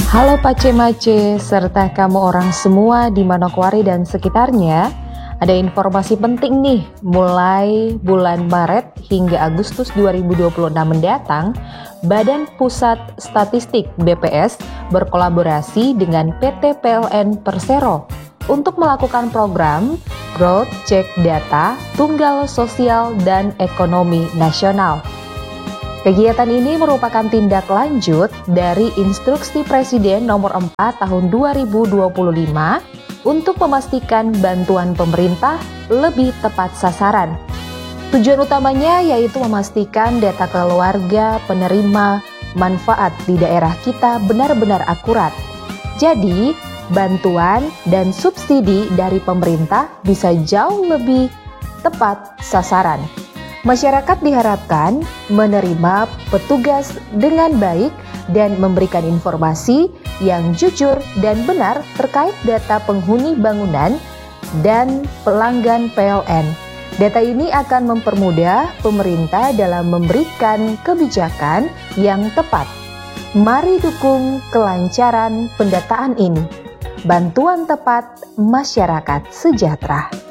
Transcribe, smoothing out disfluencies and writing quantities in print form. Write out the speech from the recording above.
Halo Pace-Mace, serta kamu orang semua di Manokwari dan sekitarnya. Ada informasi penting nih, mulai bulan Maret hingga Agustus 2026 mendatang, Badan Pusat Statistik BPS berkolaborasi dengan PT PLN Persero untuk melakukan program Growth Check Data Tunggal Sosial dan Ekonomi Nasional. Kegiatan ini merupakan tindak lanjut dari Instruksi Presiden Nomor 4 Tahun 2025 untuk memastikan bantuan pemerintah lebih tepat sasaran. Tujuan utamanya yaitu memastikan data keluarga penerima manfaat di daerah kita benar-benar akurat. Jadi, bantuan dan subsidi dari pemerintah bisa jauh lebih tepat sasaran. Masyarakat diharapkan menerima petugas dengan baik dan memberikan informasi yang jujur dan benar terkait data penghuni bangunan dan pelanggan PLN. Data ini akan mempermudah pemerintah dalam memberikan kebijakan yang tepat. Mari dukung kelancaran pendataan ini. Bantuan tepat masyarakat sejahtera.